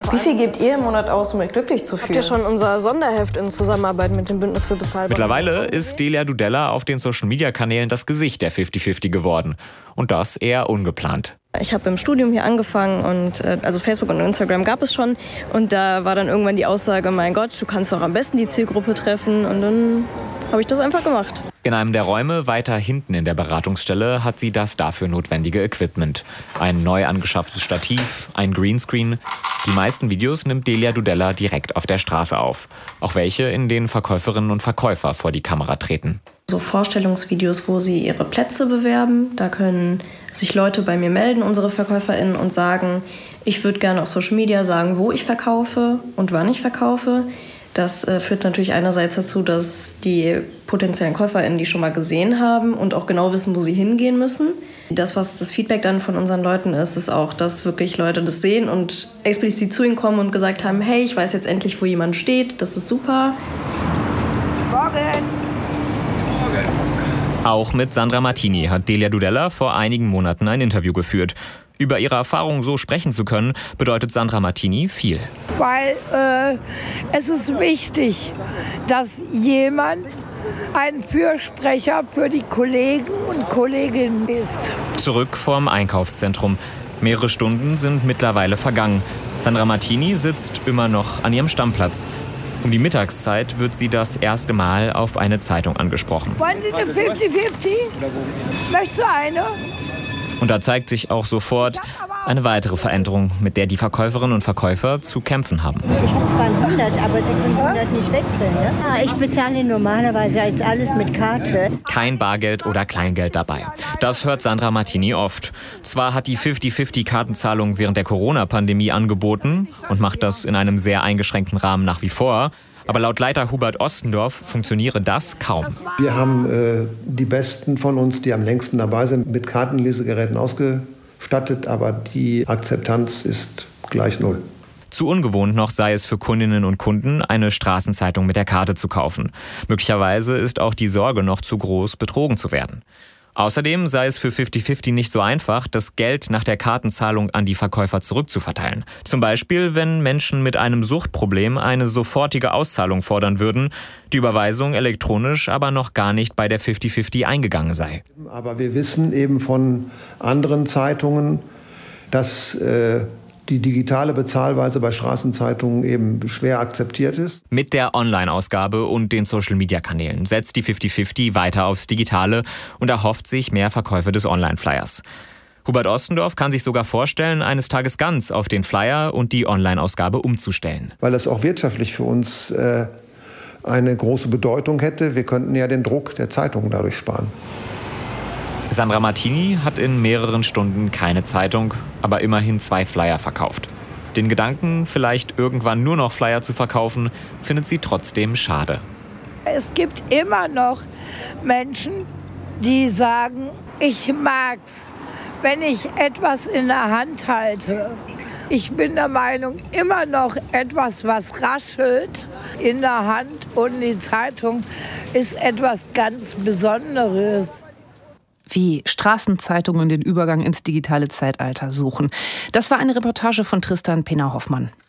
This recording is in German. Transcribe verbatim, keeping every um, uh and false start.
Wie viel gebt ihr im Monat aus, um euch glücklich zu fühlen? Habt ihr schon unser Sonderheft in Zusammenarbeit mit dem Bündnis für bezahlbare... Mittlerweile ist Delia Dudella auf den Social-Media-Kanälen das Gesicht der fifty fifty geworden. Und das eher ungeplant. Ich habe im Studium hier angefangen und also Facebook und Instagram gab es schon. Und da war dann irgendwann die Aussage, mein Gott, du kannst doch am besten die Zielgruppe treffen. Und dann habe ich das einfach gemacht. In einem der Räume weiter hinten in der Beratungsstelle hat sie das dafür notwendige Equipment. Ein neu angeschafftes Stativ, ein Greenscreen. Die meisten Videos nimmt Delia Dudella direkt auf der Straße auf. Auch welche, in denen Verkäuferinnen und Verkäufer vor die Kamera treten. So Vorstellungsvideos, wo sie ihre Plätze bewerben. Da können sich Leute bei mir melden, unsere VerkäuferInnen, und sagen, ich würde gerne auf Social Media sagen, wo ich verkaufe und wann ich verkaufe. Das äh, führt natürlich einerseits dazu, dass die potenziellen KäuferInnen die schon mal gesehen haben und auch genau wissen, wo sie hingehen müssen. Das, was das Feedback dann von unseren Leuten ist, ist auch, dass wirklich Leute das sehen und explizit zu ihnen kommen und gesagt haben, hey, ich weiß jetzt endlich, wo jemand steht, das ist super. Morgen! Auch mit Sandra Martini hat Delia Dudella vor einigen Monaten ein Interview geführt. Über ihre Erfahrungen so sprechen zu können, bedeutet Sandra Martini viel. Weil äh, es ist wichtig, dass jemand ein Fürsprecher für die Kollegen und Kolleginnen ist. Zurück vorm Einkaufszentrum. Mehrere Stunden sind mittlerweile vergangen. Sandra Martini sitzt immer noch an ihrem Stammplatz. Um die Mittagszeit wird sie das erste Mal auf eine Zeitung angesprochen. Wollen Sie eine fifty fifty? Möchtest du eine? Und da zeigt sich auch sofort eine weitere Veränderung, mit der die Verkäuferinnen und Verkäufer zu kämpfen haben. Ich habe zwar hundert, aber Sie können hundert nicht wechseln. Ne? Ja, ich bezahle normalerweise jetzt alles mit Karte. Kein Bargeld oder Kleingeld dabei. Das hört Sandra Martini oft. Zwar hat die fifty fifty Kartenzahlung während der Corona-Pandemie angeboten und macht das in einem sehr eingeschränkten Rahmen nach wie vor. Aber laut Leiter Hubert Ostendorf funktioniere das kaum. Wir haben äh, die Besten von uns, die am längsten dabei sind, mit Kartenlesegeräten ausgestattet, aber die Akzeptanz ist gleich null. Zu ungewohnt noch sei es für Kundinnen und Kunden, eine Straßenzeitung mit der Karte zu kaufen. Möglicherweise ist auch die Sorge noch zu groß, betrogen zu werden. Außerdem sei es für fifty fifty nicht so einfach, das Geld nach der Kartenzahlung an die Verkäufer zurückzuverteilen. Zum Beispiel, wenn Menschen mit einem Suchtproblem eine sofortige Auszahlung fordern würden, die Überweisung elektronisch aber noch gar nicht bei der fifty fifty eingegangen sei. Aber wir wissen eben von anderen Zeitungen, dass äh, die digitale Bezahlweise bei Straßenzeitungen eben schwer akzeptiert ist. Mit der Online-Ausgabe und den Social-Media-Kanälen setzt die fifty fifty weiter aufs Digitale und erhofft sich mehr Verkäufe des Online-Flyers. Hubert Ostendorf kann sich sogar vorstellen, eines Tages ganz auf den Flyer und die Online-Ausgabe umzustellen. Weil das auch wirtschaftlich für uns äh, eine große Bedeutung hätte. Wir könnten ja den Druck der Zeitungen dadurch sparen. Sandra Martini hat in mehreren Stunden keine Zeitung, aber immerhin zwei Flyer verkauft. Den Gedanken, vielleicht irgendwann nur noch Flyer zu verkaufen, findet sie trotzdem schade. Es gibt immer noch Menschen, die sagen, ich mag's, wenn ich etwas in der Hand halte. Ich bin der Meinung, immer noch etwas, was raschelt in der Hand, und die Zeitung ist etwas ganz Besonderes. Wie Straßenzeitungen den Übergang ins digitale Zeitalter suchen. Das war eine Reportage von Tristan Pena-Hoffmann.